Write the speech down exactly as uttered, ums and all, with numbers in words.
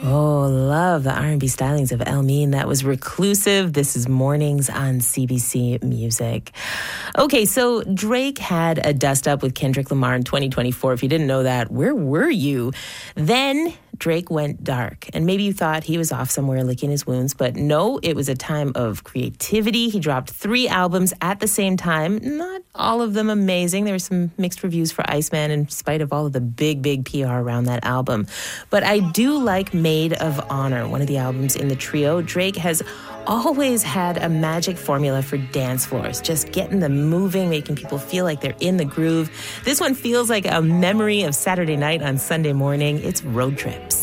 Oh, love the R and B stylings of El Mean. That was Reclusive. This is Mornings on C B C Music. Okay, so Drake had a dust-up with Kendrick Lamar in twenty twenty-four. If you didn't know that, where were you? Then Drake went dark, and maybe you thought he was off somewhere licking his wounds, but no, it was a time of creativity. He dropped three albums at the same time, not all of them amazing. There were some mixed reviews for Iceman in spite of all of the big, big P R around that album. But I do like Maid of Honor, one of the albums in the trio. Drake has always had a magic formula for dance floors, just getting them moving, making people feel like they're in the groove. This one feels like a memory of Saturday night on Sunday morning. It's Road Trips.